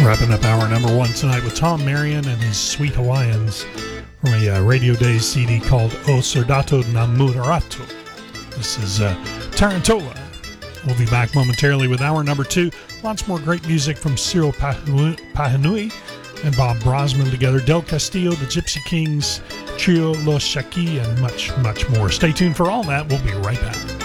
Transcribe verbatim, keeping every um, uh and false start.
Wrapping up hour number one tonight with Tom Marion and his Sweet Hawaiians from a uh, Radio Days C D called O Soldato Namorato. This is uh, Tarantola. We'll be back momentarily with hour number two. Lots more great music from Cyril Pahanui and Bob Brosman together. Del Castillo, the Gypsy Kings, Trio Los Shaki, and much, much more. Stay tuned for all that. We'll be right back.